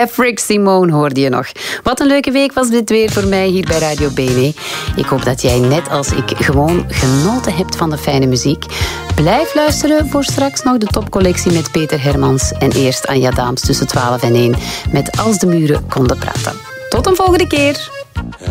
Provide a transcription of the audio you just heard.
Afric Simone hoorde je nog. Wat een leuke week was dit weer voor mij hier bij Radio Bene. Ik hoop dat jij net als ik gewoon genoten hebt van de fijne muziek. Blijf luisteren voor straks nog de topcollectie met Peter Hermans. En eerst Anja Daams tussen 12 en 1 met Als de muren konden praten. Tot een volgende keer.